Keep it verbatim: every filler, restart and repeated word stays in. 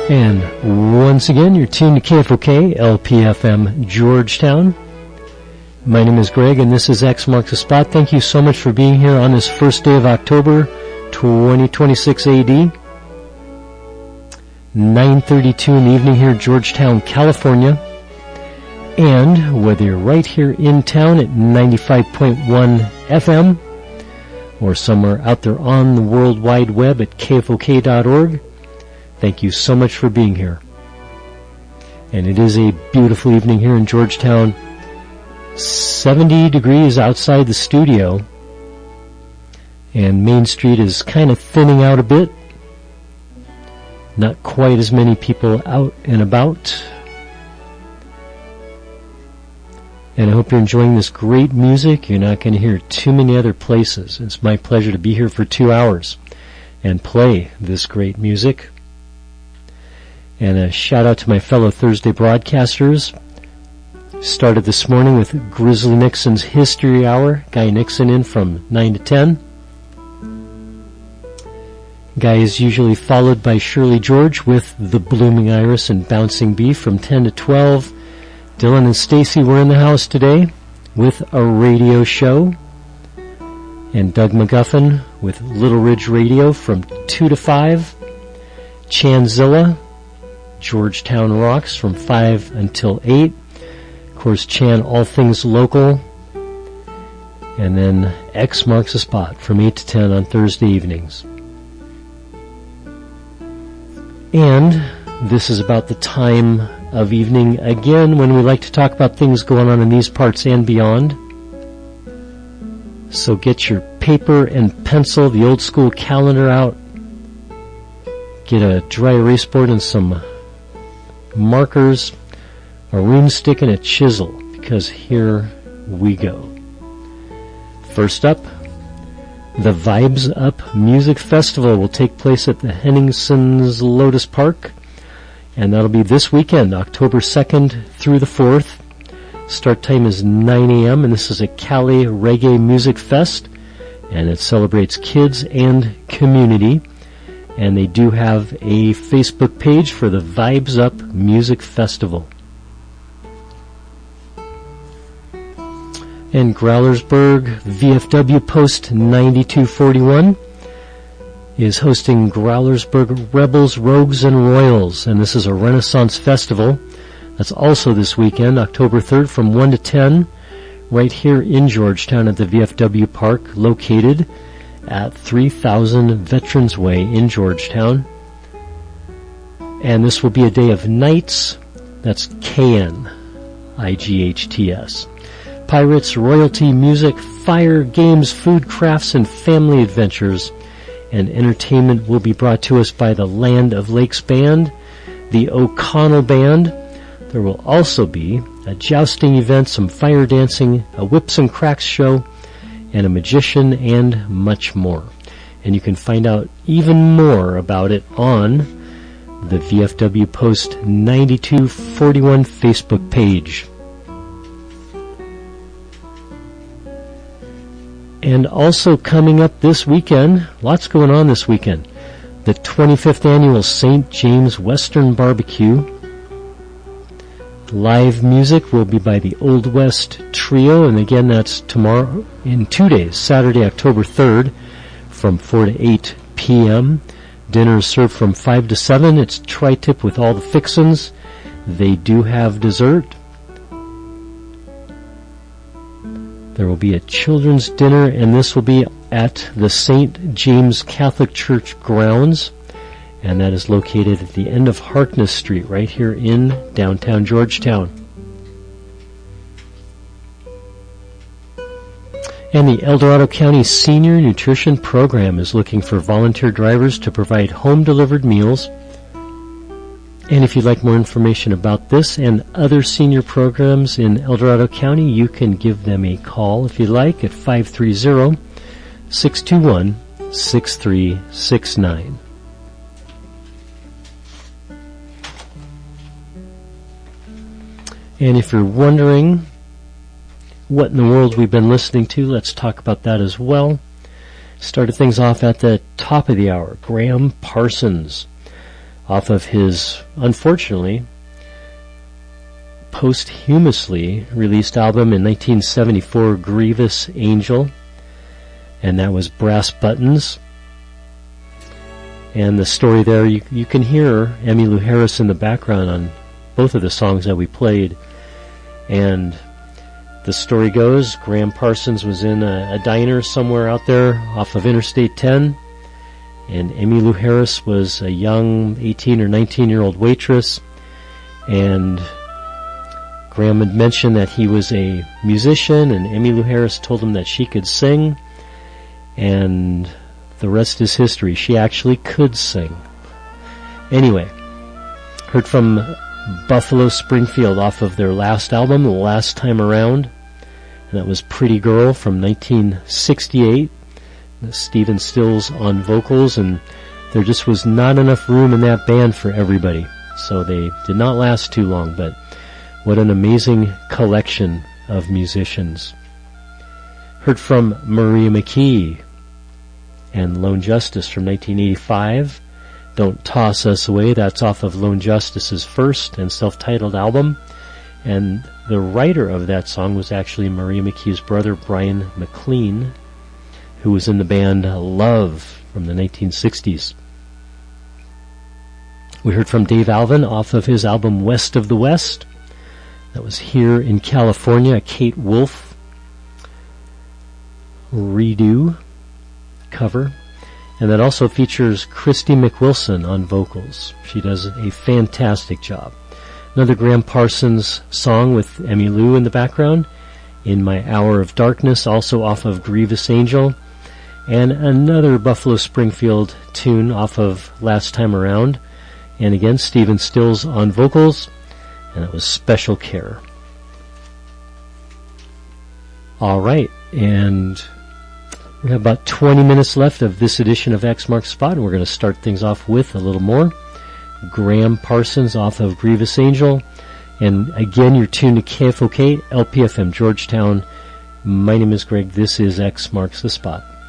And once again, you're tuned to K F O K, L P F M, Georgetown. My name is Greg, and this is X Marks the Spot. Thank you so much for being here on this first day of October, twenty twenty-six A D. nine thirty-two in the evening here in Georgetown, California. And whether you're right here in town at ninety-five point one F M, or somewhere out there on the World Wide Web at K F O K dot org, thank you so much for being here. And it is a beautiful evening here in Georgetown. seventy degrees outside the studio. And Main Street is kind of thinning out a bit. Not quite as many people out and about. And I hope you're enjoying this great music. You're not going to hear too many other places. It's my pleasure to be here for two hours and play this great music. And a shout out to my fellow Thursday broadcasters. Started this morning with Grizzly Nixon's History Hour. Guy Nixon in from nine to ten. Guy is usually followed by Shirley George with The Blooming Iris and Bouncing Bee from ten to twelve. Dylan and Stacy were in the house today with a radio show. And Doug McGuffin with Little Ridge Radio from two to five. Chanzilla, Georgetown Rocks from five until eight. Of course, Chan, All Things Local. And then X Marks the Spot from eight to ten on Thursday evenings. And this is about the time of evening again when we like to talk about things going on in these parts and beyond. So get your paper and pencil, the old school calendar out. Get a dry erase board and some markers, a rune stick, and a chisel, because here we go. First up, the Vibes Up Music Festival will take place at the Henningsen's Lotus Park, and that'll be this weekend, October second through the fourth. Start time is nine a.m., and this is a Cali Reggae Music Fest, and it celebrates kids and community. And they do have a Facebook page for the Vibes Up Music Festival. And Growlersburg, V F W Post ninety-two forty-one is hosting Growlersburg Rebels, Rogues, and Royals. And this is a Renaissance Festival. That's also this weekend, October third from one to ten, right here in Georgetown at the V F W Park, located at three thousand Veterans Way in Georgetown. And this will be a day of nights. That's K N I G H T S. Pirates, royalty, music, fire, games, food, crafts, and family adventures. And entertainment will be brought to us by the Land of Lakes Band, the O'Connell Band. There will also be a jousting event, some fire dancing, a whips and cracks show, and a magician, and much more. And you can find out even more about it on the V F W Post ninety-two forty-one Facebook page. And also coming up this weekend, lots going on this weekend, the twenty-fifth Annual Saint James Western Barbecue. Live music will be by the Old West Trio, and again that's tomorrow, in two days, Saturday, October third, from four to eight p.m. Dinner is served from five to seven. It's tri-tip with all the fixins. They do have dessert. There will be a children's dinner, and this will be at the Saint James Catholic Church grounds. And that is located at the end of Harkness Street, right here in downtown Georgetown. And the El Dorado County Senior Nutrition Program is looking for volunteer drivers to provide home-delivered meals. And if you'd like more information about this and other senior programs in El Dorado County, you can give them a call, if you'd like, at five three zero, six two one, six three six nine. And if you're wondering what in the world we've been listening to, let's talk about that as well. Started things off at the top of the hour. Graham Parsons. off of his, unfortunately, posthumously released album in nineteen seventy-four, Grievous Angel, and that was Brass Buttons. And the story there, you, you can hear Emmylou Harris in the background on both of the songs that we played. And the story goes, Graham Parsons was in a, a diner somewhere out there off of Interstate ten, and Emmylou Harris was a young eighteen or nineteen year old waitress, and Graham had mentioned that he was a musician, and Emmylou Harris told him that she could sing, and the rest is history. She actually could sing. Anyway, heard from Buffalo Springfield off of their last album, The Last Time Around, and that was Pretty Girl from nineteen sixty-eight. Stephen Stills on vocals, and there just was not enough room in that band for everybody, so they did not last too long, but what an amazing collection of musicians. Heard from Maria McKee and Lone Justice from nineteen eighty-five. Don't Toss Us Away, that's off of Lone Justice's first and self-titled album, and the writer of that song was actually Maria McKee's brother Brian McLean, who was in the band Love from the nineteen sixties. We heard from Dave Alvin off of his album West of the West. That was Here in California, a Kate Wolf redo cover. And that also features Christy McWilson on vocals. She does a fantastic job. Another Graham Parsons song with Emmylou in the background, In My Hour of Darkness, also off of Grievous Angel. And another Buffalo Springfield tune off of Last Time Around. And again, Stephen Stills on vocals, and it was Special Care. All right, and we have about twenty minutes left of this edition of X Marks Spot, and we're going to start things off with a little more Graham Parsons off of Grievous Angel. And again, you're tuned to K F O K, L P F M Georgetown. My name is Greg. This is X Marks the Spot.